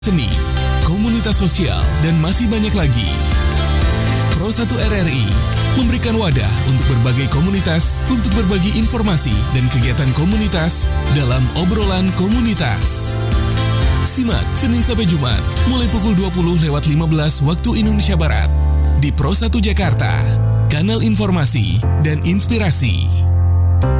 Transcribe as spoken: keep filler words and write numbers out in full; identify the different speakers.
Speaker 1: seni, komunitas sosial, dan masih banyak lagi. Pro satu R R I memberikan wadah untuk berbagai komunitas untuk berbagi informasi dan kegiatan komunitas dalam obrolan komunitas. Simak Senin sampai Jumat mulai pukul dua puluh lewat lima belas waktu Indonesia Barat di Pro satu Jakarta, kanal informasi dan inspirasi.